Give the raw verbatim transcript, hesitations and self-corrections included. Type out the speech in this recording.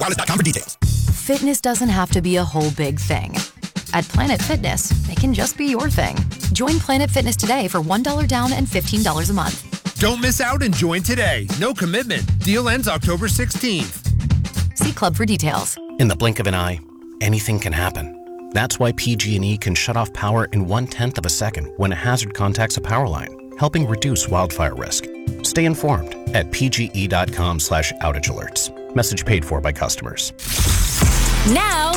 wireless dot com for details. Fitness doesn't have to be a whole big thing. At Planet Fitness, it can just be your thing. Join Planet Fitness today for one dollar down and fifteen dollars a month. Don't miss out and join today. No commitment. Deal ends October sixteenth. See Club for details. In the blink of an eye, anything can happen. That's why P G and E can shut off power in one-tenth of a second when a hazard contacts a power line, helping reduce wildfire risk. Stay informed at pge.com slash outage alerts. Message paid for by customers. Now,